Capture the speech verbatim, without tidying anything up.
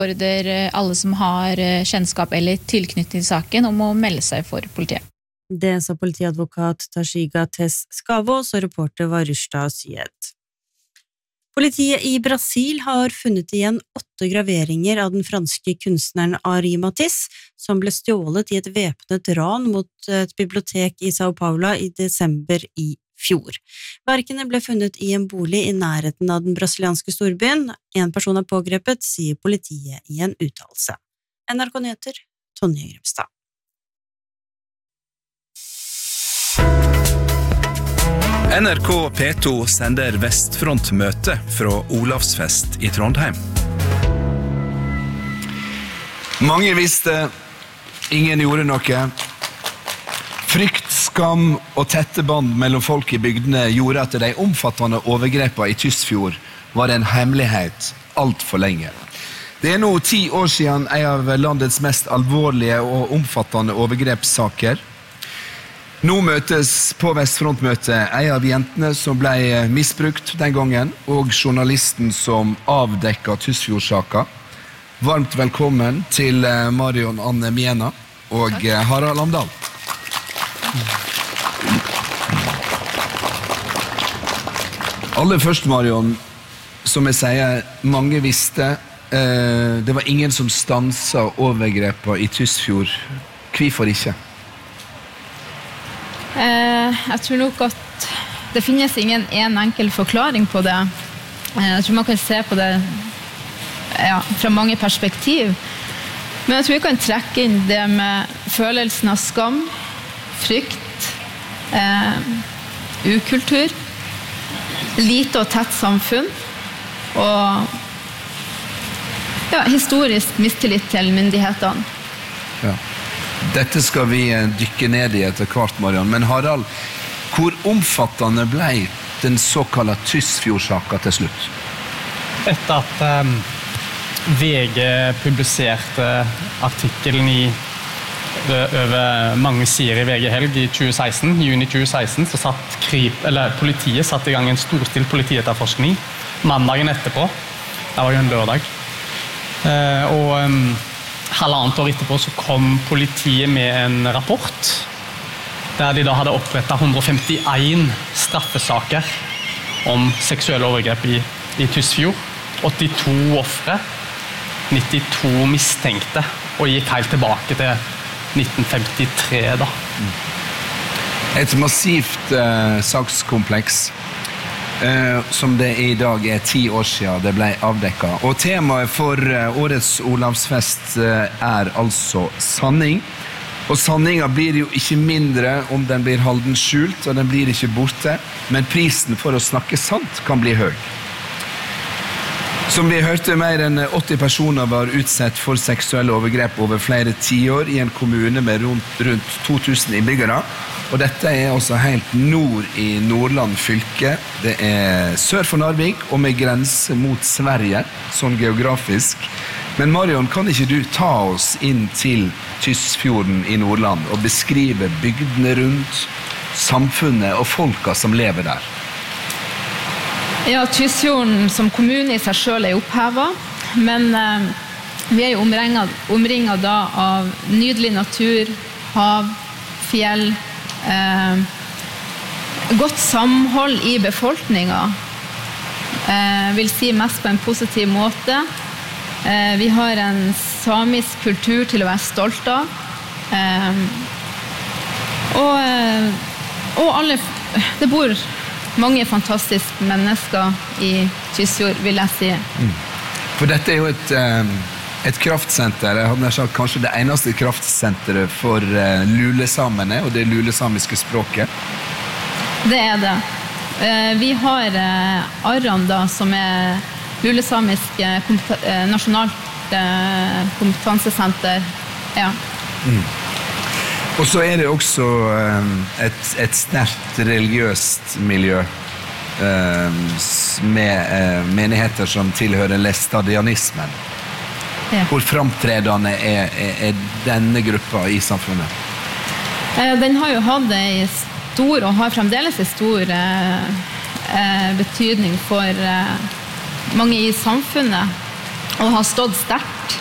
alle som har kjennskap eller tilknytning til saken om å melde seg for politiet. Det sa politiadvokat Tashiga Tess Skavås, og reporter var Rushda Syed. Politiet i Brasil har funnet igjen åtte graveringer av den franske kunstneren Henri Matisse, som ble stjålet i et væpnet ran mot et bibliotek i São Paulo i desember i fjor. Verkene ble funnet i en bolig i nærheten av den brasilianske storbyen. En person er pågrepet, sier politiet i en uttalelse. N R K Nyheter, Tonje Grepstad. N R K P to sender Vestfront-møte fra Olavsfest i Trondheim. Mange visste, ingen gjorde noe. Frykt, skam og tette band mellom folk i bygdene gjorde at de omfattende overgrepene i Tysfjord var en hemmelighet alt for lenge. Det er nå ti år siden en av landets mest alvorlige og omfattende overgrepssaker. Nå møtes på Vestfrontmøtet en av jentene som ble misbrukt den gangen, og journalisten som avdekket Tysfjord-saka. Varmt velkommen til Marion Anne Miena og Harald Amdal. Aller først, Marion, som jeg sier, mange visste, eh, det var ingen som stanset overgrepet i Tysfjord. Hvorfor ikke? Eh, jeg tror nok at det finnes ingen en enkel forklaring på det. Eh, jeg tror man kan se på det ja, fra mange perspektiv. Men jeg tror vi kan trekke inn det med følelsen av skam, frykt, eh, ukultur, lite og tett samfunn, og ja, historisk mistillit til myndighetene. Ja. Dette skal vi dykke ned i etter hvert, Marianne. Men Harald, hvor omfattende ble den såkalte Tysfjord-saka til slutt? Etter at um, V G publiserte artikkelen i over mange sider i V G Helg i tjue seksten, juni tjue seksten, så satt krip, eller politiet satt i gang en storstilt politietterforskning mandagen etterpå. Det var jo en lørdag. Eh, og um, halvannet år etterpå så kom politiet med en rapport der de da hadde opprettet hundre og femtien straffesaker om seksuelle overgrep i, i Tysfjord. åttito ofre, nittito mistenkte, og gikk helt tilbake til nitten femtitre da. Et massivt eh, sakskompleks eh, som det i dag er ti år siden det ble avdekket. Og temaet for eh, årets Olavsfest eh, er altså sanning. Og sanningen blir jo ikke mindre om den blir holden skjult, og den blir ikke borte, men prisen for å snakke sant kan bli høy. Som vi hørte, mer enn åtti personer var utsatt for seksuelle overgrep over flere tiår i en kommune med rundt, rundt to tusen innbyggere. Og dette er også helt nord i Nordland fylke. Det er sør for Narvik og med grense mot Sverige, sånn geografisk. Men Marion, kan ikke du ta oss inn til Tysfjorden i Nordland og beskrive bygdene rundt, samfunnet og folka som lever der? Ja, Tysfjorden som kommune i seg selv er opphevet, men eh, vi er jo omringet, omringet da av nydelig natur, hav, fjell, eh, godt samhold i befolkningen, eh, vil si mest på en positiv måte. Eh, vi har en samisk kultur til å være stolt av, eh, og, eh, og alle, det bor mange fantastiske mennesker i Tysfjord, vil jeg si. Mm. For dette er jo et, et kraftsenter, jeg hadde sagt kanskje det eneste kraftsenteret for lulesamene og det lulesamiske språket. Det er det. Vi har Arran da, som er lulesamisk nasjonalt kompetansesenter. Ja. Mm. Og så er det også et, et sterkt religiøst miljø med menigheter som tilhører læstadianismen. Ja. Hvor framtredende er, er, er denne gruppa i samfunnet? Den har jo hatt en stor, og har fremdeles en stor betydning for mange i samfunnet. og har stått sterkt